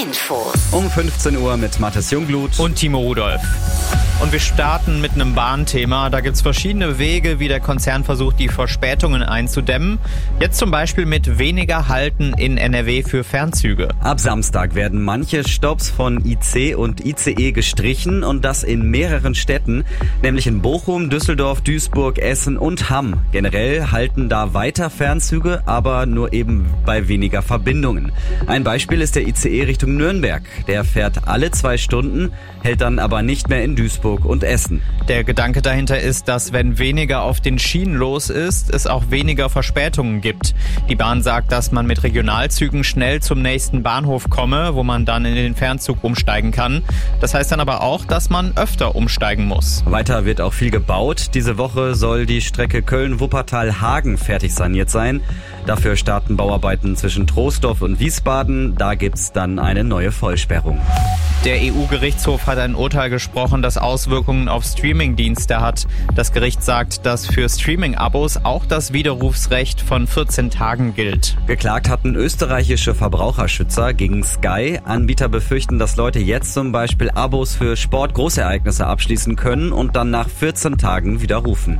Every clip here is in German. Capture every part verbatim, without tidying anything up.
Infos. Um fünfzehn Uhr mit Mathis Jungblut und Timo Rudolph. Und wir starten mit einem Bahnthema. Da gibt es verschiedene Wege, wie der Konzern versucht, die Verspätungen einzudämmen. Jetzt zum Beispiel mit weniger Halten in N R W für Fernzüge. Ab Samstag werden manche Stopps von I C und I C E gestrichen und das in mehreren Städten, nämlich in Bochum, Düsseldorf, Duisburg, Essen und Hamm. Generell halten da weiter Fernzüge, aber nur eben bei weniger Verbindungen. Ein Beispiel ist der I C E Richtung Nürnberg. Der fährt alle zwei Stunden, hält dann aber nicht mehr in Duisburg und Essen. Der Gedanke dahinter ist, dass wenn weniger auf den Schienen los ist, es auch weniger Verspätungen gibt. Die Bahn sagt, dass man mit Regionalzügen schnell zum nächsten Bahnhof komme, wo man dann in den Fernzug umsteigen kann. Das heißt dann aber auch, dass man öfter umsteigen muss. Weiter wird auch viel gebaut. Diese Woche soll die Strecke Köln-Wuppertal-Hagen fertig saniert sein. Dafür starten Bauarbeiten zwischen Troisdorf und Wiesbaden. Da gibt's dann eine neue Vollsperrung. Der E U-Gerichtshof hat ein Urteil gesprochen, das Auswirkungen auf Streaming-Dienste hat. Das Gericht sagt, dass für Streaming-Abos auch das Widerrufsrecht von vierzehn Tagen gilt. Geklagt hatten österreichische Verbraucherschützer gegen Sky. Anbieter befürchten, dass Leute jetzt zum Beispiel Abos für Sport-Großereignisse abschließen können und dann nach vierzehn Tagen widerrufen.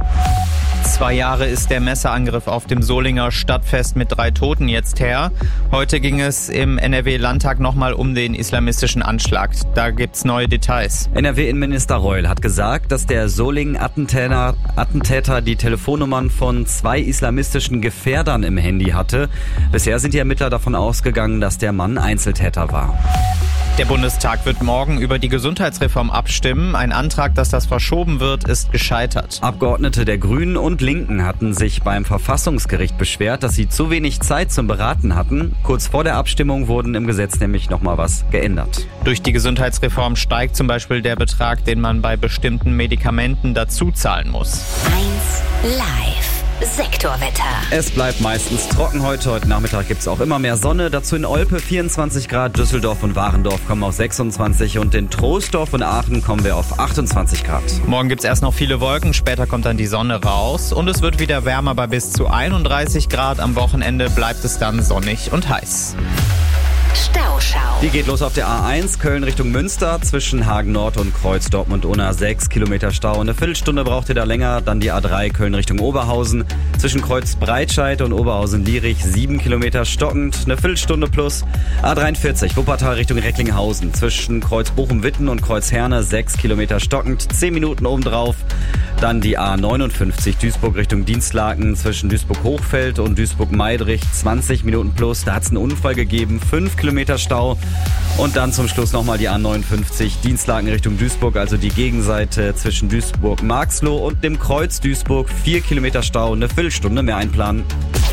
Zwei Jahre ist der Messerangriff auf dem Solinger Stadtfest mit drei Toten jetzt her. Heute ging es im N R W-Landtag nochmal um den islamistischen Anschlag. Da gibt's neue Details. N R W-Innenminister Reul hat gesagt, dass der Solingen-Attentäter Attentäter die Telefonnummern von zwei islamistischen Gefährdern im Handy hatte. Bisher sind die Ermittler davon ausgegangen, dass der Mann Einzeltäter war. Der Bundestag wird morgen über die Gesundheitsreform abstimmen. Ein Antrag, dass das verschoben wird, ist gescheitert. Abgeordnete der Grünen und Linken hatten sich beim Verfassungsgericht beschwert, dass sie zu wenig Zeit zum Beraten hatten. Kurz vor der Abstimmung wurden im Gesetz nämlich nochmal was geändert. Durch die Gesundheitsreform steigt zum Beispiel der Betrag, den man bei bestimmten Medikamenten dazu zahlen muss. eins live. Sektorwetter. Es bleibt meistens trocken heute. Heute Nachmittag gibt es auch immer mehr Sonne. Dazu in Olpe vierundzwanzig Grad, Düsseldorf und Warendorf kommen auf sechsundzwanzig und in Troisdorf und Aachen kommen wir auf achtundzwanzig Grad. Morgen gibt es erst noch viele Wolken, später kommt dann die Sonne raus und es wird wieder wärmer bei bis zu einunddreißig Grad. Am Wochenende bleibt es dann sonnig und heiß. Stauschau. Die geht los auf der A eins, Köln Richtung Münster, zwischen Hagen Nord und Kreuz Dortmund-Unna, sechs Kilometer Stau. Eine Viertelstunde braucht ihr da länger. Dann die A drei, Köln Richtung Oberhausen, zwischen Kreuz Breitscheid und Oberhausen-Lierich, sieben Kilometer stockend, eine Viertelstunde plus. A dreiundvierzig, Wuppertal Richtung Recklinghausen, zwischen Kreuz Bochum-Witten und Kreuz Herne, sechs Kilometer stockend, zehn Minuten obendrauf. Dann die A neunundfünfzig, Duisburg Richtung Dienstlaken, zwischen Duisburg-Hochfeld und Duisburg-Meidrich, zwanzig Minuten plus. Da hat es einen Unfall gegeben, fünf Kilometer Stau. Und dann zum Schluss nochmal die A neunundfünfzig, Dienstlaken Richtung Duisburg, also die Gegenseite zwischen Duisburg-Marxloh und dem Kreuz Duisburg, vier Kilometer Stau, eine Viertelstunde mehr einplanen.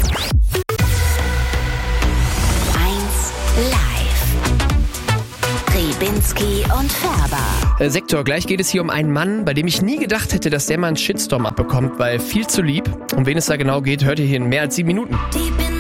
eins live. Ribinski und Färber. Äh, Sektor, gleich geht es hier um einen Mann, bei dem ich nie gedacht hätte, dass der mal einen Shitstorm abbekommt, weil viel zu lieb. Um wen es da genau geht, hört ihr hier in mehr als sieben Minuten. Deep in